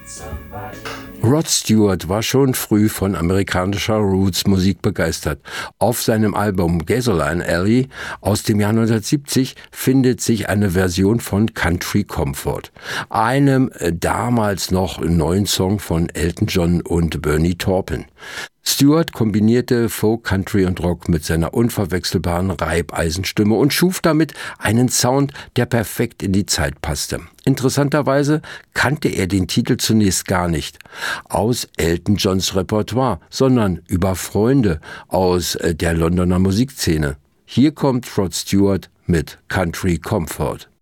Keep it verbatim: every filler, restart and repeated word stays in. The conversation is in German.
Rod Stewart war schon früh von amerikanischer Roots-Musik begeistert. Auf seinem Album Gasoline Alley aus dem Jahr neunzehnhundertsiebzig findet sich eine Version von Country Comfort, einem damals noch neuen Song von Elton John und Bernie Taupin. Stewart kombinierte Folk, Country und Rock mit seiner unverwechselbaren Reibeisenstimme und schuf damit einen Sound, der perfekt in die Zeit passte. Interessanterweise kannte er den Titel zunächst gar nicht aus Elton Johns Repertoire, sondern über Freunde aus der Londoner Musikszene. Hier kommt Rod Stewart mit Country Comfort.